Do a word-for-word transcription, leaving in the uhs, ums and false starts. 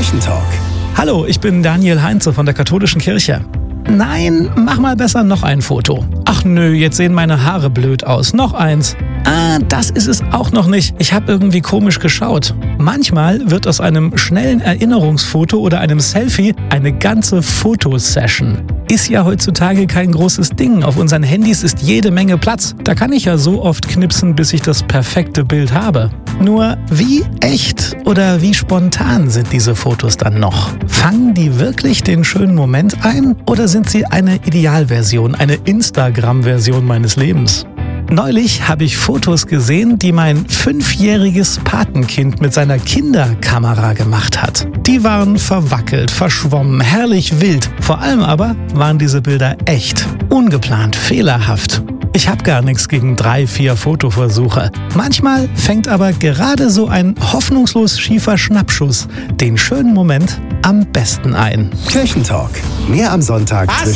Kirchentalk. Hallo, ich bin Daniel Heinze von der Katholischen Kirche. Nein, mach mal besser noch ein Foto. Ach nö, jetzt sehen meine Haare blöd aus. Noch eins. Ah, das ist es auch noch nicht. Ich habe irgendwie komisch geschaut. Manchmal wird aus einem schnellen Erinnerungsfoto oder einem Selfie eine ganze Fotosession. Ist ja heutzutage kein großes Ding. Auf unseren Handys ist jede Menge Platz. Da kann ich ja so oft knipsen, bis ich das perfekte Bild habe. Nur wie echt oder wie spontan sind diese Fotos dann noch? Fangen die wirklich den schönen Moment ein oder sind sie eine Idealversion, eine Instagram-Version meines Lebens? Neulich habe ich Fotos gesehen, die mein fünfjähriges Patenkind mit seiner Kinderkamera gemacht hat. Die waren verwackelt, verschwommen, herrlich wild. Vor allem aber waren diese Bilder echt, ungeplant, fehlerhaft. Ich habe gar nichts gegen drei, vier Fotoversuche. Manchmal fängt aber gerade so ein hoffnungslos schiefer Schnappschuss den schönen Moment am besten ein. Kirchentalk. Mehr am Sonntag.